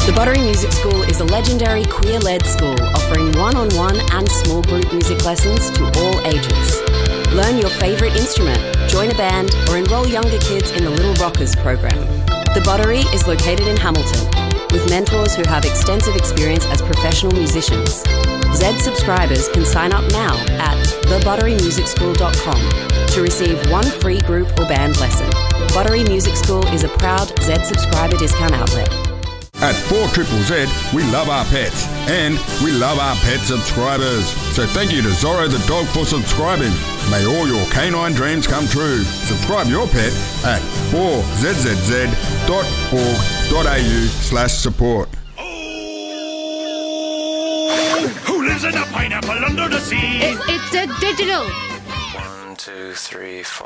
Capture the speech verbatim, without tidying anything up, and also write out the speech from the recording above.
The Buttery Music School is a legendary queer-led school offering one-on-one and small group music lessons to all ages. Learn your favourite instrument, join a band, or enrol younger kids in the Little Rockers program. The Buttery is located in Hamilton, with mentors who have extensive experience as professional musicians. Z subscribers can sign up now at the buttery music school dot com to receive one free group or band lesson. Buttery Music School is a proud Z subscriber discount outlet. At four Triple Z, we love our pets and we love our pet subscribers. So thank you to Zorro the dog for subscribing. May all your canine dreams come true. Subscribe your pet at four z z z dot org dot a u slash support. Who lives in a pineapple under the sea? It's, it's a digital. One, two, three, four.